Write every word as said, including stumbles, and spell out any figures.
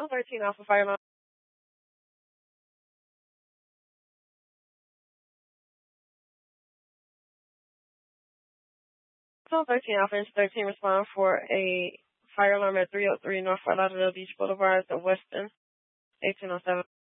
one thirteen Alpha Fire Alarm. one thirteen Alpha Inch thirteen, respond for a fire alarm at three oh three North Fort Lauderdale Beach Boulevard, the Weston, eighteen oh seven.